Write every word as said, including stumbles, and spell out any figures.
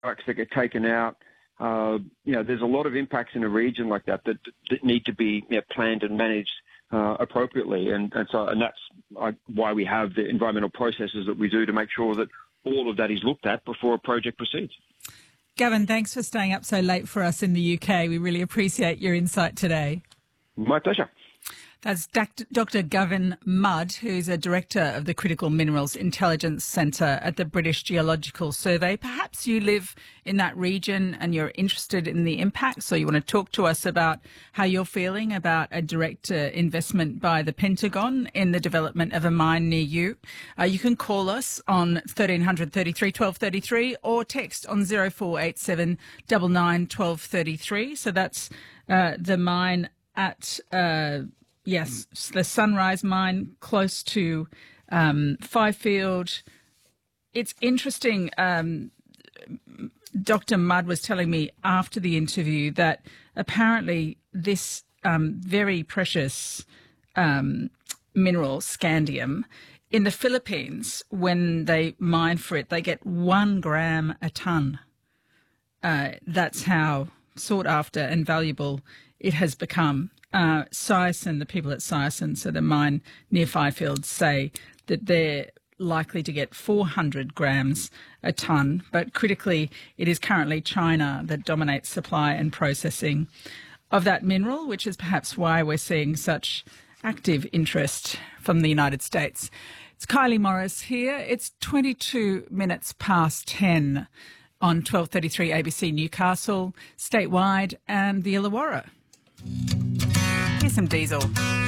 products that get taken out. Uh, you know, there's a lot of impacts in a region like that that, that need to be you know, planned and managed uh, appropriately. And, and so, and that's uh, why we have the environmental processes that we do to make sure that all of that is looked at before a project proceeds. Gavin, thanks for staying up so late for us in the U K. We really appreciate your insight today. My pleasure. That's Doctor Gavin Mudd, who's a director of the Critical Minerals Intelligence Centre at the British Geological Survey. Perhaps you live in that region and you're interested in the impacts, or you want to talk to us about how you're feeling about a direct uh, investment by the Pentagon in the development of a mine near you. Uh, you can call us on thirteen hundred thirty-three twelve thirty-three or text on zero four eight seven nine nine one two three three. So that's uh, the mine at... Uh, Yes, the Sunrise Mine close to um, Fifield. It's interesting. Um, Doctor Mudd was telling me after the interview that apparently this um, very precious um, mineral, scandium, in the Philippines, when they mine for it, they get one gram a tonne. Uh, that's how sought after and valuable it has become. Uh, Syosin, the people at Syosin, so the mine near Fifield, say that they're likely to get four hundred grams a tonne, but critically it is currently China that dominates supply and processing of that mineral, which is perhaps why we're seeing such active interest from the United States. It's Kylie Morris here. It's twenty-two minutes past ten on twelve thirty-three A B C Newcastle, statewide and the Illawarra. Here's some Diesel.